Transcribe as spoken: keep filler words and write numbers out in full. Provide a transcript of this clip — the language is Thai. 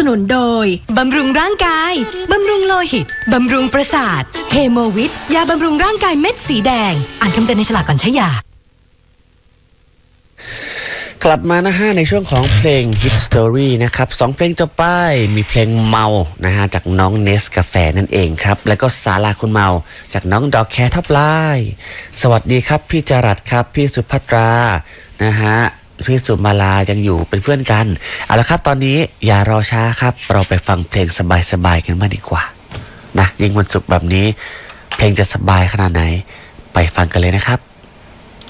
นุนโดยบำรุงร่างกายบำรุงโลหิตบำรุงประสาทเฮโมวิทยาบำรุงร่างกายเม็ดสีแดงอ่านคำเตือนในฉลากก่อนใช้ยากลับมานะฮะในช่วงของเพลง Hit Story นะครับสองเพลงจบไปมีเพลงเมานะฮะจากน้องเนสกาแฟนั่นเองครับแล้วก็ศาลาคนเมาจากน้องดอกแคร์ท็อปไลน์สวัสดีครับพี่จรัสครับพี่สุภัตรานะฮะพี่สุมาลายังอยู่เป็นเพื่อนกันเอาละครับตอนนี้อย่ารอช้าครับเราไปฟังเพลงสบายๆกันมากดีกว่านะยิ่งวันศุกร์แบบนี้เพลงจะสบายขนาดไหนไปฟังกันเลยนะครับ